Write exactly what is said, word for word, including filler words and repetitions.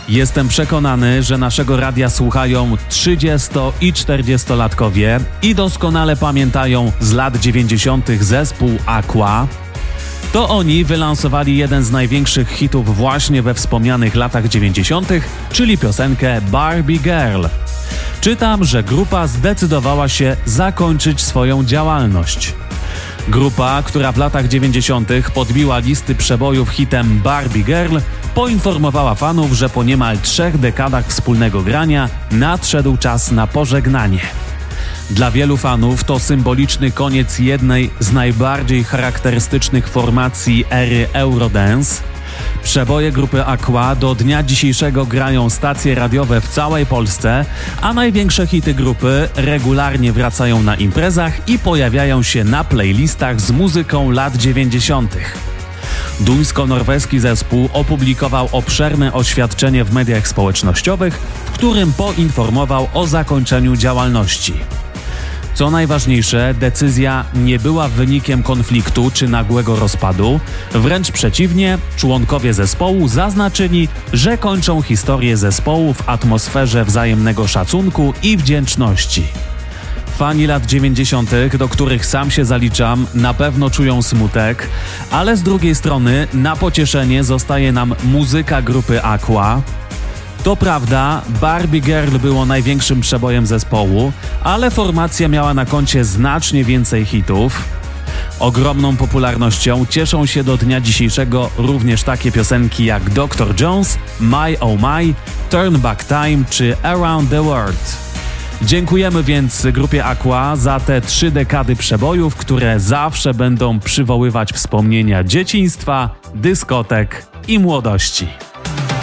Jestem przekonany, że naszego radia słuchają trzydziesto- i czterdziestolatkowie i doskonale pamiętają z lat dziewięćdziesiątych zespół Aqua. To oni wylansowali jeden z największych hitów właśnie we wspomnianych latach dziewięćdziesiątych, czyli piosenkę Barbie Girl. Czytam, że grupa zdecydowała się zakończyć swoją działalność. Grupa, która w latach dziewięćdziesiątych podbiła listy przebojów hitem Barbie Girl, poinformowała fanów, że po niemal trzech dekadach wspólnego grania nadszedł czas na pożegnanie. Dla wielu fanów to symboliczny koniec jednej z najbardziej charakterystycznych formacji ery Eurodance. Przeboje grupy Aqua do dnia dzisiejszego grają stacje radiowe w całej Polsce, a największe hity grupy regularnie wracają na imprezach i pojawiają się na playlistach z muzyką lat dziewięćdziesiątych. Duńsko-norweski zespół opublikował obszerne oświadczenie w mediach społecznościowych, w którym poinformował o zakończeniu działalności. Co najważniejsze, decyzja nie była wynikiem konfliktu czy nagłego rozpadu, wręcz przeciwnie, członkowie zespołu zaznaczyli, że kończą historię zespołu w atmosferze wzajemnego szacunku i wdzięczności. Fani lat dziewięćdziesiątych, do których sam się zaliczam, na pewno czują smutek, ale z drugiej strony na pocieszenie zostaje nam muzyka grupy Aqua. To prawda, Barbie Girl było największym przebojem zespołu, ale formacja miała na koncie znacznie więcej hitów. Ogromną popularnością cieszą się do dnia dzisiejszego również takie piosenki jak doktor Jones, My Oh My, Turn Back Time czy Around the World. Dziękujemy więc grupie Aqua za te trzy dekady przebojów, które zawsze będą przywoływać wspomnienia dzieciństwa, dyskotek i młodości.